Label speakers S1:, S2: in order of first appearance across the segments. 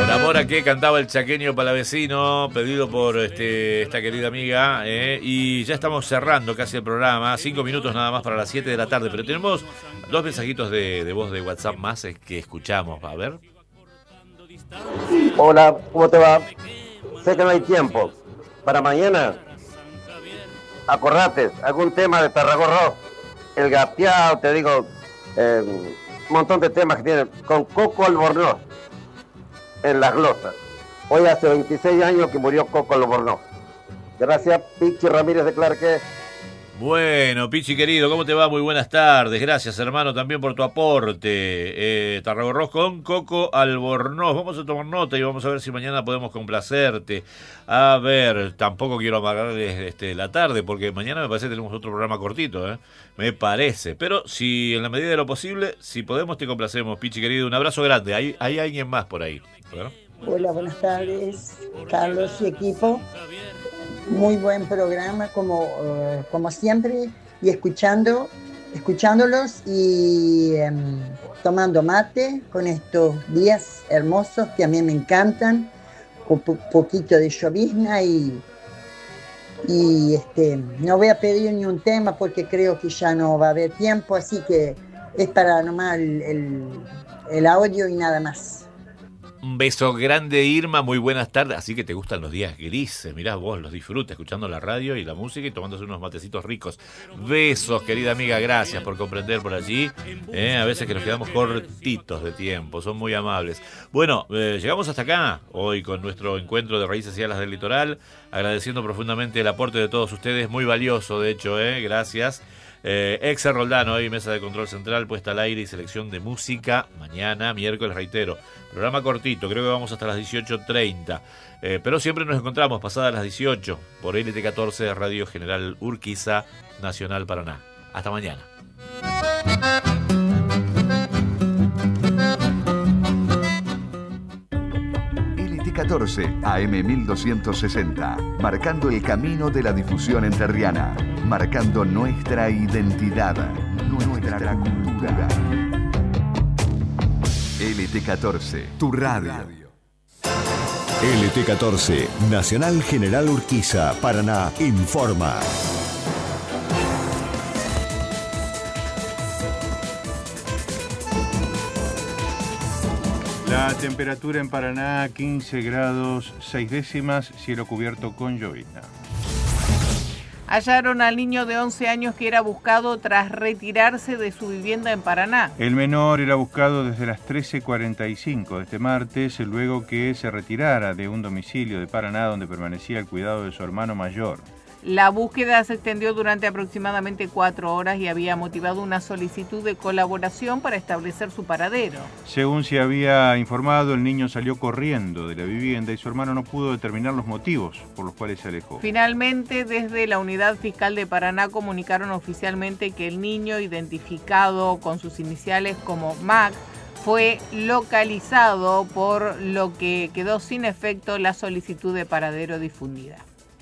S1: Por amor a que cantaba el chaqueño palavecino, pedido por esta querida amiga, y ya estamos cerrando casi el programa, 5 minutos nada más para las 7 de la tarde, pero tenemos 2 mensajitos de voz de WhatsApp más que escuchamos, a ver.
S2: Hola, ¿cómo te va? Sé que no hay tiempo. Para mañana, acordate, algún tema de Tarragorro, el gapeado, te digo, un montón de temas que tiene, con Coco Albornoz en las glosas. Hoy hace 26 años que murió Coco Albornoz. Gracias, Pichi Ramírez de Clarque.
S1: Bueno, Pichi querido, ¿cómo te va? Muy buenas tardes. Gracias, hermano, también por tu aporte. Tarragorros con Coco Albornoz. Vamos a tomar nota y vamos a ver si mañana podemos complacerte. A ver, tampoco quiero amargarles la tarde, porque mañana me parece que tenemos otro programa cortito, me parece. Pero si en la medida de lo posible, si podemos, te complacemos, Pichi querido. Un abrazo grande. Hay alguien más por ahí. ¿Verdad?
S3: Hola, buenas tardes, Carlos y equipo. Muy buen programa, como siempre, y escuchándolos y tomando mate con estos días hermosos que a mí me encantan, con poquito de llovizna y no voy a pedir ni un tema porque creo que ya no va a haber tiempo, así que es para nomás el audio y nada más.
S1: Un beso grande, Irma, muy buenas tardes. Así que te gustan los días grises, mirá vos, los disfrutas escuchando la radio y la música y tomándose unos matecitos ricos. Besos, querida amiga, gracias por comprender por allí. A veces que nos quedamos cortitos de tiempo, son muy amables. Bueno, llegamos hasta acá hoy con nuestro encuentro de Raíces y Alas del Litoral, agradeciendo profundamente el aporte de todos ustedes, muy valioso de hecho, gracias. Exa Roldán, hoy mesa de control central, puesta al aire y selección de música. Mañana, miércoles, reitero, programa cortito, creo que vamos hasta las 18:30. Pero siempre nos encontramos pasadas las 18 por LT14 de Radio General Urquiza, Nacional Paraná. Hasta mañana.
S4: LT14 AM 1260, marcando el camino de la difusión entrerriana, marcando nuestra identidad, nuestra cultura. LT14, tu radio.
S5: LT14, Nacional General Urquiza, Paraná, informa.
S6: La temperatura en Paraná, 15 grados 6 décimas, cielo cubierto con llovizna.
S7: Hallaron al niño de 11 años que era buscado tras retirarse de su vivienda en Paraná.
S6: El menor era buscado desde las 13:45 de este martes, luego que se retirara de un domicilio de Paraná donde permanecía al cuidado de su hermano mayor.
S7: La búsqueda se extendió durante aproximadamente 4 horas y había motivado una solicitud de colaboración para establecer su paradero.
S6: Según se había informado, el niño salió corriendo de la vivienda y su hermano no pudo determinar los motivos por los cuales se alejó.
S7: Finalmente, desde la Unidad Fiscal de Paraná comunicaron oficialmente que el niño, identificado con sus iniciales como Mac, fue localizado, por lo que quedó sin efecto la solicitud de paradero difundida.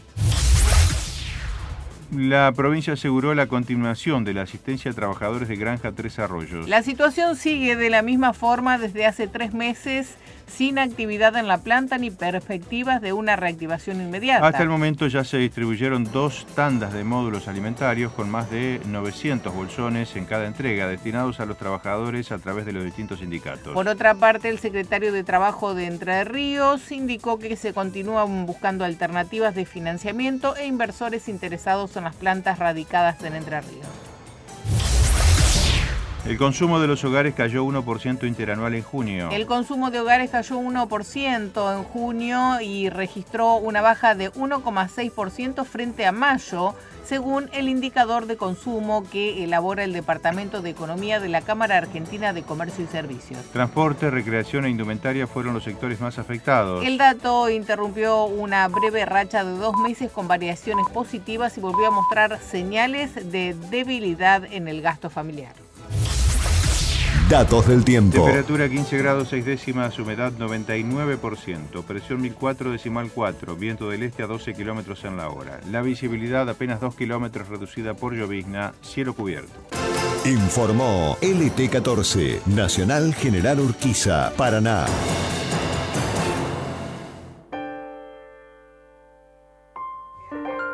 S6: La provincia aseguró la continuación de la asistencia a trabajadores de Granja Tres Arroyos.
S7: La situación sigue de la misma forma desde hace 3 meses, sin actividad en la planta ni perspectivas de una reactivación inmediata.
S6: Hasta el momento ya se distribuyeron 2 tandas de módulos alimentarios con más de 900 bolsones en cada entrega, destinados a los trabajadores a través de los distintos sindicatos.
S7: Por otra parte, el secretario de Trabajo de Entre Ríos indicó que se continúan buscando alternativas de financiamiento e inversores interesados en las plantas radicadas en Entre Ríos.
S6: El consumo de los hogares cayó 1% interanual en junio.
S7: El consumo de hogares cayó 1% en junio y registró una baja de 1,6% frente a mayo, según el indicador de consumo que elabora el Departamento de Economía de la Cámara Argentina de Comercio y Servicios.
S6: Transporte, recreación e indumentaria fueron los sectores más afectados.
S7: El dato interrumpió una breve racha de 2 meses con variaciones positivas y volvió a mostrar señales de debilidad en el gasto familiar.
S5: Datos del tiempo.
S6: Temperatura 15 grados 6 décimas, humedad 99%, presión 1004,4, viento del este a 12 kilómetros en la hora. La visibilidad apenas 2 kilómetros, reducida por llovizna, cielo cubierto.
S5: Informó LT14, Nacional General Urquiza, Paraná.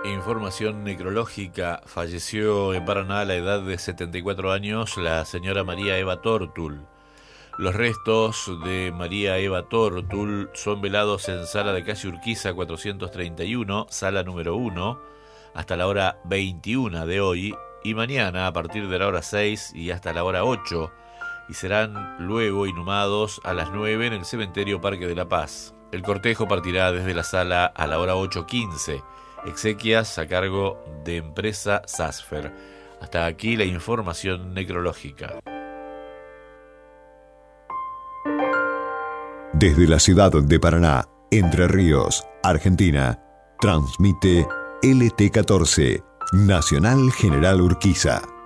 S1: Información necrológica. Falleció en Paraná a la edad de 74 años la señora María Eva Tortul. Los restos de María Eva Tortul son velados en sala de calle Urquiza 431, sala número 1, hasta la hora 21 de hoy y mañana a partir de la hora 6 y hasta la hora 8, y serán luego inhumados a las 9 en el cementerio Parque de la Paz. El cortejo partirá desde la sala a la hora 8:15. Exequias a cargo de Empresa Sasfer. Hasta aquí la información necrológica.
S5: Desde la ciudad de Paraná, Entre Ríos, Argentina, transmite LT14, Nacional General Urquiza.